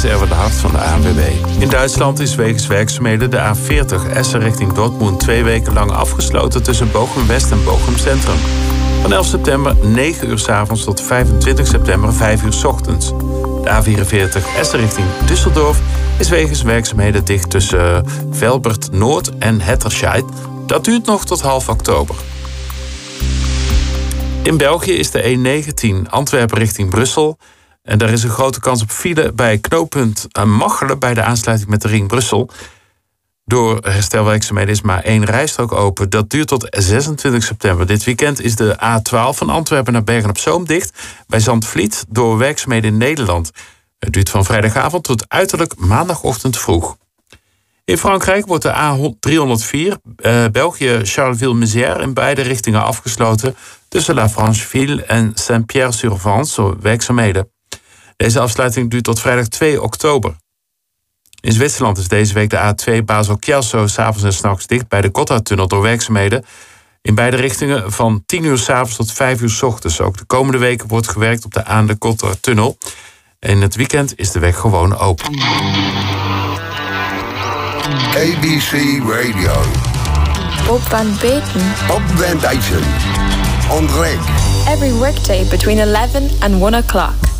is Erwin de Hart van de ANWB. In Duitsland is wegens werkzaamheden de A40 Essen richting Dortmund 2 weken lang afgesloten tussen Bochum West en Bochum Centrum. Van 11 september 9 uur 's avonds tot 25 september 5 uur 's ochtends. De A44 Essen richting Düsseldorf is wegens werkzaamheden dicht tussen Velbert Noord en Hetterscheid. Dat duurt nog tot half oktober. In België is de E19 Antwerpen richting Brussel. En daar is een grote kans op file bij knooppunt Machelen bij de aansluiting met de ring Brussel. Door herstelwerkzaamheden is maar 1 rijstrook open. Dat duurt tot 26 september. Dit weekend is de A12 van Antwerpen naar Bergen-op-Zoom dicht bij Zandvliet door werkzaamheden in Nederland. Het duurt van vrijdagavond tot uiterlijk maandagochtend vroeg. In Frankrijk wordt de A304 België-Charleville-Mézières in beide richtingen afgesloten tussen La Francheville en Saint-Pierre-sur-Vence door werkzaamheden. Deze afsluiting duurt tot vrijdag 2 oktober. In Zwitserland is deze week de A2 Basel-Kielso 's avonds en 's nachts dicht bij de Gotthardtunnel door werkzaamheden. In beide richtingen van 10 uur 's avonds tot 5 uur 's ochtends. Ook de komende weken wordt gewerkt op de aan de Gotthardtunnel. En in het weekend is de weg gewoon open. ABC Radio. Op aan beten. Op Wendeisen. On Reg. Every workday between 11 and 1 o'clock.